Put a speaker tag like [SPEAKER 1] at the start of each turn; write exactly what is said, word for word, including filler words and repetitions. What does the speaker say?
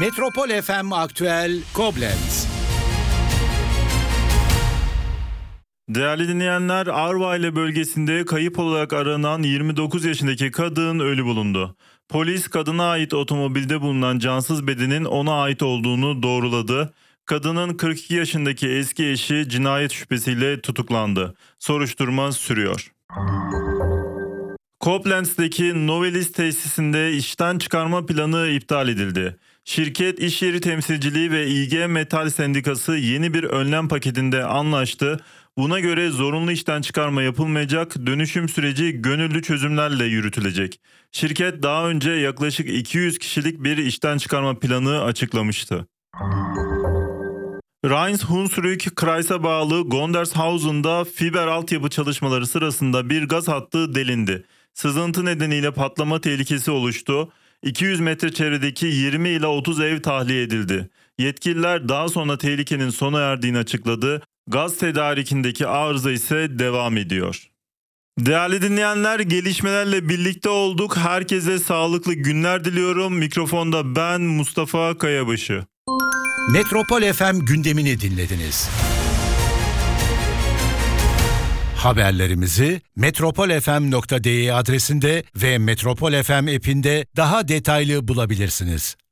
[SPEAKER 1] Metropol F M Aktüel Koblenz.
[SPEAKER 2] Değerli dinleyenler, Arvaile bölgesinde kayıp olarak aranan yirmi dokuz yaşındaki kadın ölü bulundu. Polis kadına ait otomobilde bulunan cansız bedenin ona ait olduğunu doğruladı. Kadının kırk iki yaşındaki eski eşi cinayet şüphesiyle tutuklandı. Soruşturma sürüyor. Koblenz'deki Novelis tesisinde işten çıkarma planı iptal edildi. Şirket İş Yeri Temsilciliği ve İ G Metal Sendikası yeni bir önlem paketinde anlaştı. Buna göre zorunlu işten çıkarma yapılmayacak, dönüşüm süreci gönüllü çözümlerle yürütülecek. Şirket daha önce yaklaşık iki yüz kişilik bir işten çıkarma planı açıklamıştı. Rhein-Hunsrück Kreis'e bağlı Gondershausen'da fiber altyapı çalışmaları sırasında bir gaz hattı delindi. Sızıntı nedeniyle patlama tehlikesi oluştu. iki yüz metre çevredeki yirmi ila otuz ev tahliye edildi. Yetkililer daha sonra tehlikenin sona erdiğini açıkladı. Gaz tedarikindeki arıza ise devam ediyor. Değerli dinleyenler, gelişmelerle birlikte olduk. Herkese sağlıklı günler diliyorum. Mikrofonda ben Mustafa Kayabaşı.
[SPEAKER 1] Metropol F M gündemini dinlediniz. Haberlerimizi metropol f m nokta d e adresinde ve Metropol F M app'inde daha detaylı bulabilirsiniz.